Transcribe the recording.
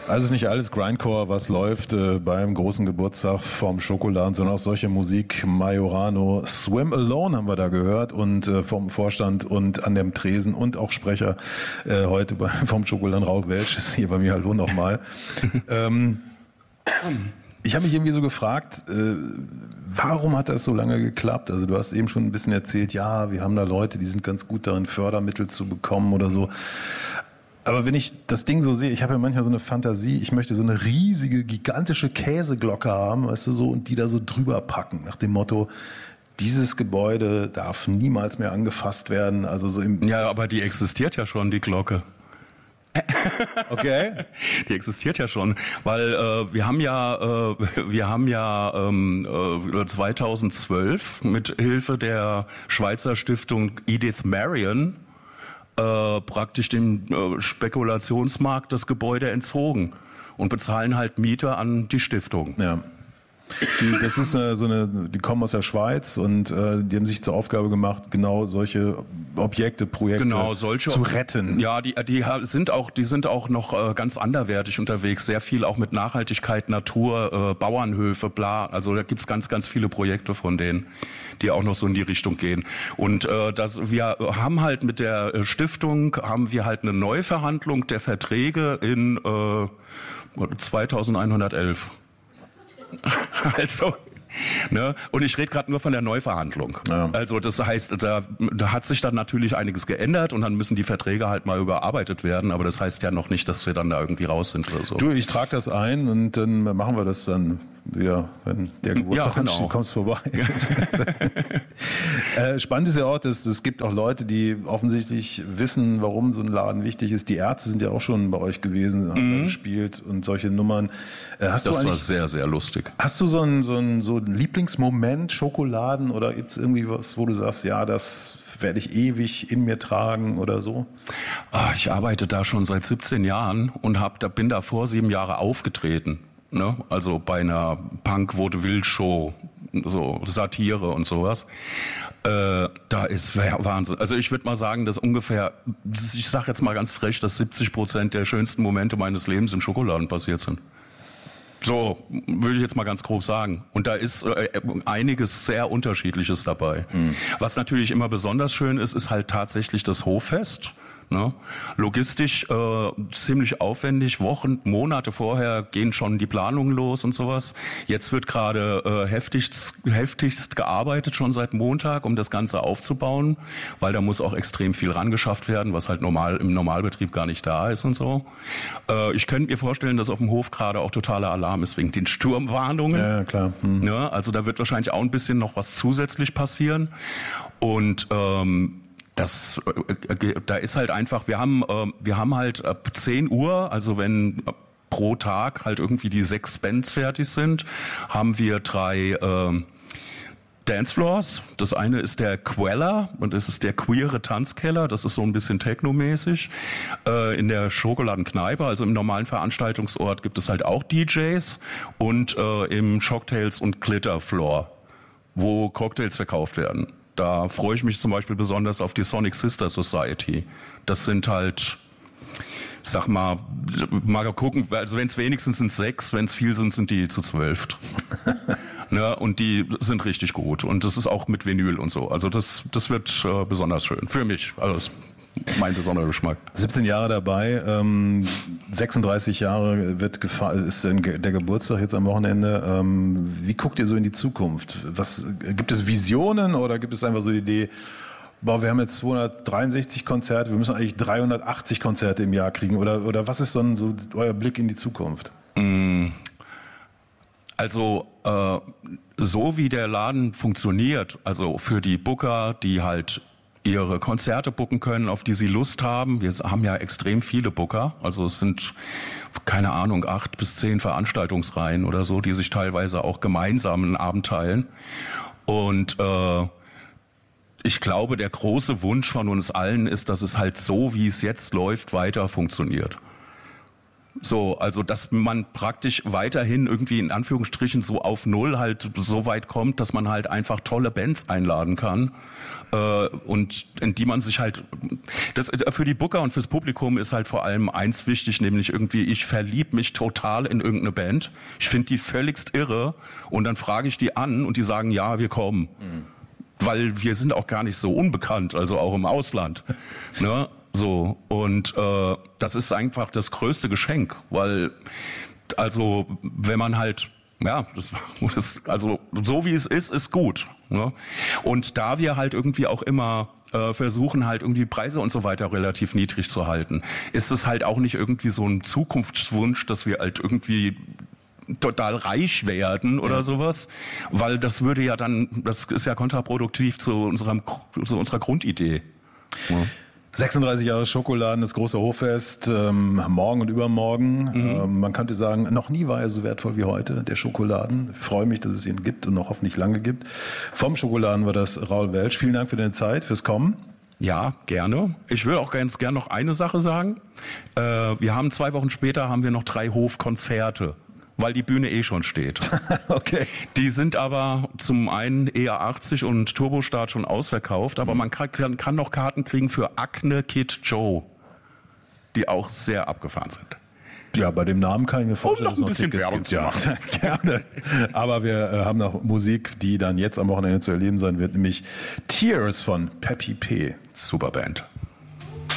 Also es ist nicht alles Grindcore, was läuft beim großen Geburtstag vom Schokoladen, sondern auch solche Musik. Majorano, Swim Alone haben wir da gehört und vom Vorstand und an dem Tresen und auch Sprecher heute vom Schokoladen Rauk Welsch ist hier bei mir. Hallo nochmal. Ich habe mich irgendwie so gefragt, warum hat das so lange geklappt? Also du hast eben schon ein bisschen erzählt, ja, wir haben da Leute, die sind ganz gut darin, Fördermittel zu bekommen oder so. Aber wenn ich das Ding so sehe, ich habe ja manchmal so eine Fantasie, ich möchte so eine riesige, gigantische Käseglocke haben, weißt du, so, und die da so drüber packen, nach dem Motto, dieses Gebäude darf niemals mehr angefasst werden. Also so ja, aber die existiert ja schon, die Glocke. Okay. Die existiert ja schon, weil wir haben ja 2012 mit Hilfe der Schweizer Stiftung Edith Marion praktisch dem Spekulationsmarkt das Gebäude entzogen und bezahlen halt Miete an die Stiftung. Ja. Das ist die kommen aus der Schweiz und die haben sich zur Aufgabe gemacht, genau solche Projekte zu retten. Ja, die sind auch noch ganz anderwertig unterwegs, sehr viel auch mit Nachhaltigkeit, Natur, Bauernhöfe, bla. Also da gibt's ganz, ganz viele Projekte von denen, die auch noch so in die Richtung gehen. Und wir haben halt mit der Stiftung eine Neuverhandlung der Verträge in 2111. Also, ne? Und ich rede gerade nur von der Neuverhandlung. Ja. Also das heißt, da hat sich dann natürlich einiges geändert und dann müssen die Verträge halt mal überarbeitet werden, aber das heißt ja noch nicht, dass wir dann da irgendwie raus sind oder so. Du, ich trage das ein und dann machen wir das dann wieder, wenn der Geburtstag ansteht, kommst vorbei. Spannend ist ja auch, dass es gibt auch Leute, die offensichtlich wissen, warum so ein Laden wichtig ist. Die Ärzte sind ja auch schon bei euch gewesen, haben da gespielt und solche Nummern. Das war sehr, sehr lustig. Hast du so einen Lieblingsmoment, Schokoladen, oder gibt es irgendwie was, wo du sagst, ja, das werde ich ewig in mir tragen oder so? Ich arbeite da schon seit 17 Jahren und bin da vor 7 Jahren aufgetreten. Ne? Also bei einer Punk-Vaudeville-Show, so Satire und sowas. Da ist Wahnsinn. Also ich würde mal sagen, dass ungefähr, ich sag jetzt mal ganz frech, dass 70% der schönsten Momente meines Lebens in Schokoladen passiert sind. So, würde ich jetzt mal ganz grob sagen. Und da ist einiges sehr Unterschiedliches dabei. Mhm. Was natürlich immer besonders schön ist, ist halt tatsächlich das Hoffest. Ne? Logistisch ziemlich aufwendig, Wochen, Monate vorher gehen schon die Planungen los und sowas. Jetzt wird gerade heftigst gearbeitet, schon seit Montag, um das Ganze aufzubauen, weil da muss auch extrem viel rangeschafft werden, was halt im Normalbetrieb gar nicht da ist und so. Ich könnte mir vorstellen, dass auf dem Hof gerade auch totaler Alarm ist wegen den Sturmwarnungen. Ja, klar. Mhm. Ne? Also da wird wahrscheinlich auch ein bisschen noch was zusätzlich passieren. Und da ist halt einfach, wir haben halt ab 10 Uhr, also wenn pro Tag halt irgendwie die 6 Bands fertig sind, haben wir 3 Dancefloors. Das eine ist der Queller und das ist der queere Tanzkeller. Das ist so ein bisschen technomäßig. In der Schokoladenkneipe, also im normalen Veranstaltungsort, gibt es halt auch DJs und im Cocktails und Glitter Floor, wo Cocktails verkauft werden. Da freue ich mich zum Beispiel besonders auf die Sonic Sister Society. Das sind halt, sag mal gucken, also wenn es wenigstens sind 6, wenn es viel sind die zu 12. Ne, und die sind richtig gut. Und das ist auch mit Vinyl und so. Also das wird besonders schön. Für mich. Also mein besonderer Geschmack. 17 Jahre dabei, 36 Jahre ist der Geburtstag jetzt am Wochenende. Wie guckt ihr so in die Zukunft? Gibt es Visionen oder gibt es einfach so die Idee, wir haben jetzt 263 Konzerte, wir müssen eigentlich 380 Konzerte im Jahr kriegen? Oder was ist dann so euer Blick in die Zukunft? Also so wie der Laden funktioniert, also für die Booker, die halt ihre Konzerte booken können, auf die sie Lust haben. Wir haben ja extrem viele Booker, also es sind, keine Ahnung, 8 bis 10 Veranstaltungsreihen oder so, die sich teilweise auch gemeinsam einen Abend teilen. Und ich glaube, der große Wunsch von uns allen ist, dass es halt so, wie es jetzt läuft, weiter funktioniert. So, also dass man praktisch weiterhin irgendwie in Anführungsstrichen so auf Null halt so weit kommt, dass man halt einfach tolle Bands einladen kann und in die man sich halt, das für die Booker und fürs Publikum ist halt vor allem eins wichtig, nämlich irgendwie ich verliebe mich total in irgendeine Band, ich finde die völligst irre und dann frage ich die an und die sagen, ja, wir kommen. Weil wir sind auch gar nicht so unbekannt, also auch im Ausland. Ne? So, und das ist einfach das größte Geschenk, weil, also, wenn man halt, ja, also so wie es ist gut. Ne? Und da wir halt irgendwie auch immer versuchen halt irgendwie Preise und so weiter relativ niedrig zu halten, ist es halt auch nicht irgendwie so ein Zukunftswunsch, dass wir halt irgendwie total reich werden oder sowas, weil das würde ja dann, das ist ja kontraproduktiv zu unserer Grundidee. Ja. 36 Jahre Schokoladen, das große Hochfest, morgen und übermorgen. Man könnte sagen, noch nie war er so wertvoll wie heute, der Schokoladen. Ich freue mich, dass es ihn gibt und noch hoffentlich lange gibt. Vom Schokoladen war das Raul Welch. Vielen Dank für deine Zeit, fürs Kommen. Ja, gerne. Ich will auch ganz gern noch eine Sache sagen. Wir haben 2 Wochen später haben wir noch 3 Hofkonzerte, weil die Bühne eh schon steht. Okay. Die sind aber zum einen EA80 und Turbostart schon ausverkauft, aber man kann noch Karten kriegen für Acne Kid Joe, die auch sehr abgefahren sind. Ja, bei dem Namen kann ich mir vorstellen, noch ein bisschen Werbung zu machen. Ja, gerne. Aber wir haben noch Musik, die dann jetzt am Wochenende zu erleben sein wird, nämlich Tears von Peppy P. Super Band.